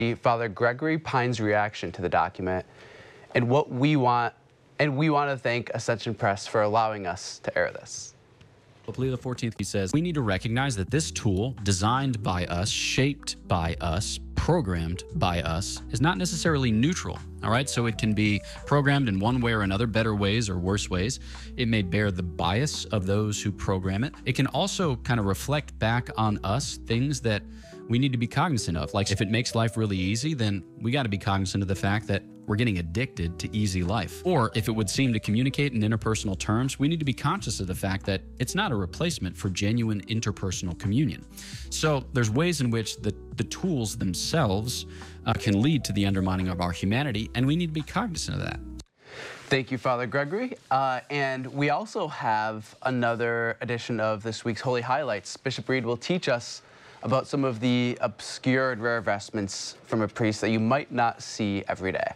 Father Gregory Pine's reaction to the document and we want to thank Ascension Press for allowing us to air this. Pope Leo XIV, he says, we need to recognize that this tool, designed by us, shaped by us, programmed by us, is not necessarily neutral, all right? So it can be programmed in one way or another, better ways or worse ways. It may bear the bias of those who program it. It can also kind of reflect back on us things that we need to be cognizant of. Like if it makes life really easy, then we got to be cognizant of the fact that we're getting addicted to easy life. Or if it would seem to communicate in interpersonal terms, we need to be conscious of the fact that it's not a replacement for genuine interpersonal communion. So there's ways in which the tools themselves can lead to the undermining of our humanity, and we need to be cognizant of that. Thank you, Father Gregory. And we also have another edition of this week's Holy Highlights. Bishop Reed will teach us about some of the obscure and rare vestments from a priest that you might not see every day.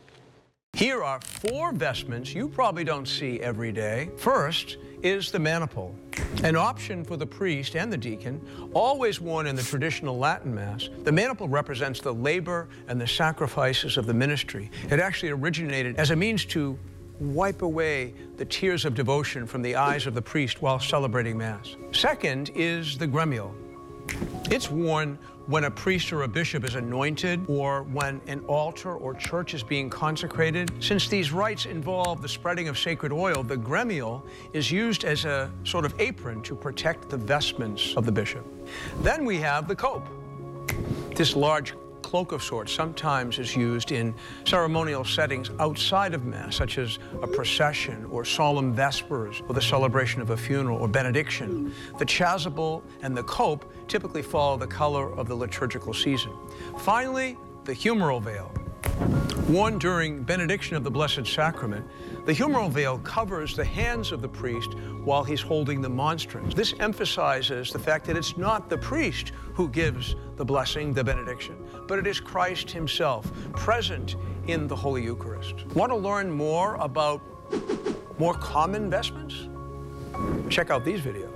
Here are 4 vestments you probably don't see every day. First is the maniple, an option for the priest and the deacon, always worn in the traditional Latin Mass. The maniple represents the labor and the sacrifices of the ministry. It actually originated as a means to wipe away the tears of devotion from the eyes of the priest while celebrating Mass. Second is the gremio. It's worn when a priest or a bishop is anointed or when an altar or church is being consecrated. Since these rites involve the spreading of sacred oil, the gremio is used as a sort of apron to protect the vestments of the bishop. Then we have the cope. This large cloak of sorts sometimes is used in ceremonial settings outside of Mass, such as a procession or solemn vespers or the celebration of a funeral or benediction. The chasuble and the cope typically follow the color of the liturgical season. Finally, the humeral veil. Worn during benediction of the Blessed Sacrament, the humeral veil covers the hands of the priest while he's holding the monstrance. This emphasizes the fact that it's not the priest who gives the blessing, the benediction, but it is Christ himself present in the Holy Eucharist. Want to learn more about more common vestments? Check out these videos.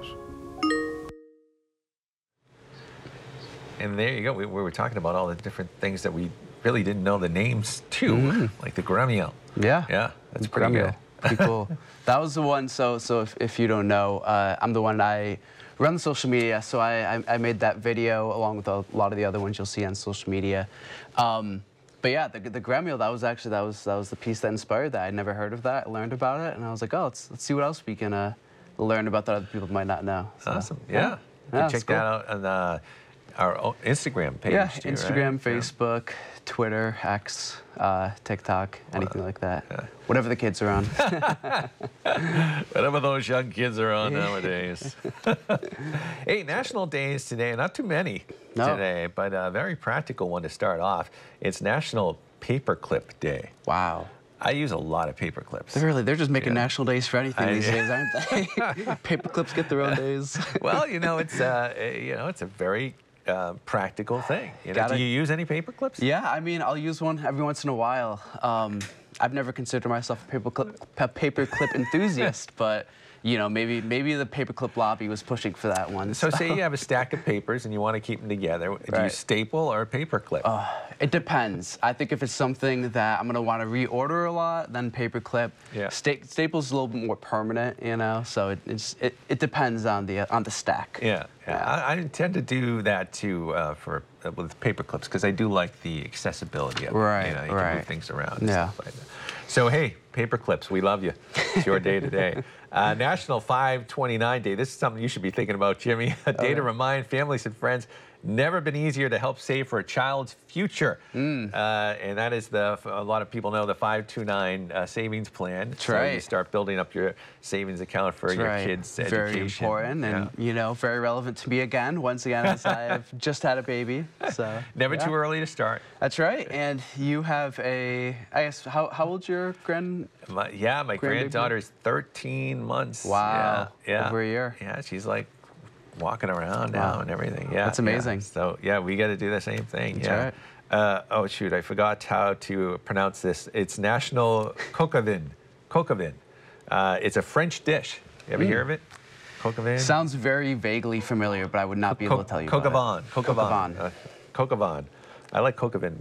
And there you go. We were talking about all the different things that we really didn't know the names to, like the gremio. Yeah. Yeah, that's pretty good. Pretty cool. That was the one, so if you don't know, I'm the one, I run social media, so I made that video along with a lot of the other ones you'll see on social media. But yeah, the gremio, that was the piece that inspired that. I'd never heard of that. I learned about it, and I was like, oh, let's see what else we can learn about that other people might not know. So, awesome. Yeah. You can check that out on our Instagram page. Yeah, too, Instagram, right? Facebook, Twitter, X, TikTok, anything like that. Yeah. Whatever the kids are on. Whatever those young kids are on nowadays. Hey, national days today, not too many today, but a very practical one to start off. It's National Paperclip Day. Wow. I use a lot of paper clips. They're just making national days for anything these days, aren't they? Paper clips get their own days. Well, it's a very practical thing. Do you use any paper clips? Yeah, I mean, I'll use one every once in a while. I've never considered myself a paperclip enthusiast, but maybe the paperclip lobby was pushing for that one. So say you have a stack of papers and you want to keep them together. Do you staple or paperclip? It depends. I think if it's something that I'm going to want to reorder a lot, then paperclip. Yeah. Staple's a little bit more permanent, so it depends on the stack. Yeah. I tend to do that too with paper clips because I do like the accessibility of it. Right. You can move things around. And Yeah. stuff like that. So hey, paper clips, we love you. It's your day today. National 529 Day. This is something you should be thinking about, Jimmy. A day to remind families and friends. Never been easier to help save for a child's future. And that is a lot of people know the 529 savings plan. That's so right. you start building up your savings account for your kids' education. Very important and, very relevant to me once again, as I have just had a baby. So Never too early to start. That's right. And you have I guess, how old's your my granddaughter's 13 months. Wow. Yeah. Over a year. Yeah, she's like walking around now and everything. Yeah, that's amazing. So yeah, we got to do the same thing. That's right. Oh shoot, I forgot how to pronounce this. It's National Coq au vin. Coq au vin. It's a French dish. You ever hear of it? Coq au vin. Sounds very vaguely familiar, but I would not be able to tell you. Coq au vin. Coq au vin. I like Cocavin